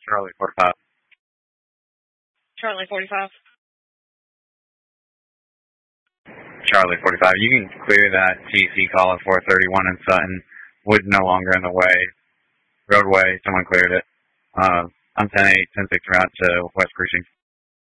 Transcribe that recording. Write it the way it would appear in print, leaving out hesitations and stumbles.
Charlie 45. Charlie 45. Charlie 45. You can clear that TC call at 431 in Sutton. Wood no longer in the way. Roadway, someone cleared it. I'm 10-8, 10-6 route to West Precinct.